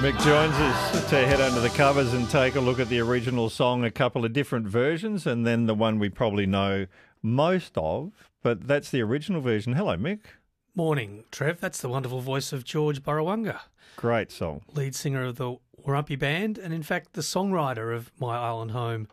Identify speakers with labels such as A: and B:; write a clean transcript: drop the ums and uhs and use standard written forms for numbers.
A: Mick joins us to head under the covers and take a look at the original song, a couple of different versions, and then the one we probably know most of, but that's the original version. Hello, Mick.
B: Morning, Trev. That's the wonderful voice of George Burrawunga,
A: Great song.
B: lead singer of the Warumpi Band and, in fact, the songwriter of My Island Home.